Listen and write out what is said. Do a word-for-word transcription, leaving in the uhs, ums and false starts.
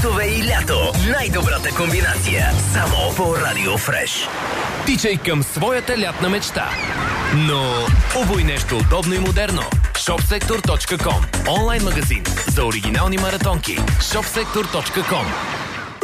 Дъждове и лято. Най-добрата комбинация. Само по Радио Фреш. Тичай към своята лятна мечта. Но обуй нещо удобно и модерно. шопсектор точка ком. Онлайн магазин за оригинални маратонки. шопсектор точка ком.